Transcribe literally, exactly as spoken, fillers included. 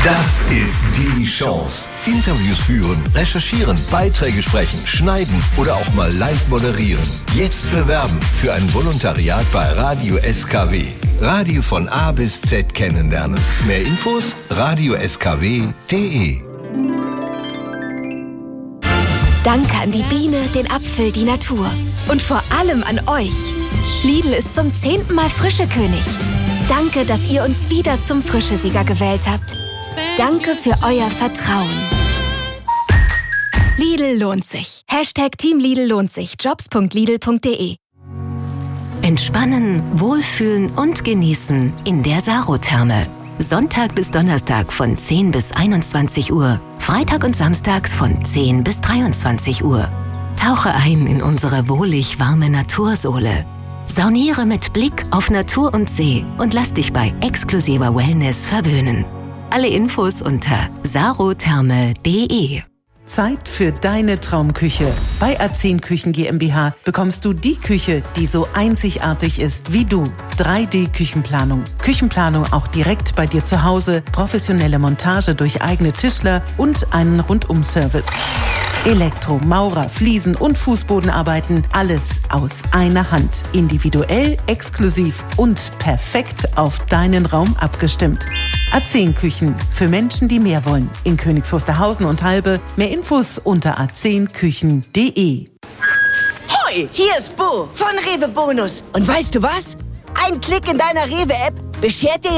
Das ist die Chance. Interviews führen, recherchieren, Beiträge sprechen, schneiden oder auch mal live moderieren. Jetzt bewerben für ein Volontariat bei Radio S K W. Radio von A bis Z kennenlernen. Mehr Infos radio s k w punkt d e. Danke an die Biene, den Apfel, die Natur. Und vor allem an euch. Lidl ist zum zehnten Mal Frischekönig. Danke, dass ihr uns wieder zum Frischesieger gewählt habt. Danke für euer Vertrauen. Lidl lohnt sich. Hashtag Team Lidl lohnt sich. jobs punkt lidl punkt d e. Entspannen, wohlfühlen und genießen in der Sarotherme. Sonntag bis Donnerstag von zehn bis einundzwanzig Uhr. Freitag und samstags von zehn bis dreiundzwanzig Uhr. Tauche ein in unsere wohlig warme Natursohle. Sauniere mit Blick auf Natur und See und lass dich bei exklusiver Wellness verwöhnen. Alle Infos unter sarotherme punkt d e. Zeit für deine Traumküche. Bei A zehn Küchen GmbH bekommst du die Küche, die so einzigartig ist wie du. drei D Küchenplanung. Küchenplanung auch direkt bei dir zu Hause, professionelle Montage durch eigene Tischler und einen Rundum-Service. Elektro, Maurer, Fliesen und Fußbodenarbeiten, alles aus einer Hand. Individuell, exklusiv und perfekt auf deinen Raum abgestimmt. A zehn Küchen, für Menschen, die mehr wollen. In Königs Wusterhausen und Halbe. Mehr Infos unter a zehn küchen punkt d e. Hoi, hier ist Bo von Rewe Bonus. Und weißt du was? Ein Klick in deiner Rewe-App beschert dir